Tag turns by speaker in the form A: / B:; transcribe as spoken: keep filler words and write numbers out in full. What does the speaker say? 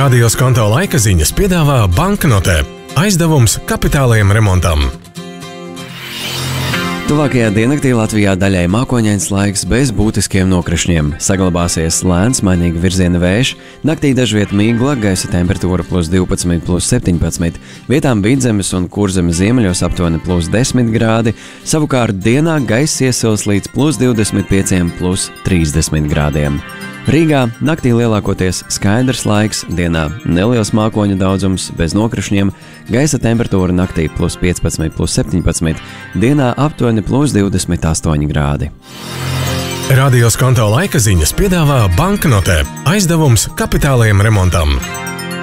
A: Radio Skonto laika ziņas piedāvā banknotē. Aizdevums kapitālajam remontam.
B: Tuvākajā diennaktī Latvijā daļai mākoņains laiks bez būtiskiem nokrišņiem. Saglabāsies lēns, mainīga virziena vējš, naktī dažviet migla, gaisa temperatūra plus divpadsmit, plus septiņpadsmit, vietām Vidzemes un Kurzemes ziemeļos aptuveni plus desmit grādi, savukārt dienā gaiss iesils līdz plus divdesmit pieciem, plus trīsdesmit grādiem. Rīgā naktī lielākoties skaidrs laiks, dienā neliels mākoņu daudzums bez nokrišņiem, gaisa temperatūra naktī plus piecpadsmit, plus septiņpadsmit, dienā aptuveni plus divdesmit astoņi grādi.
A: Radio Skonto laika ziņas piedāvā banknotē. Aizdevums kapitālajam remontam.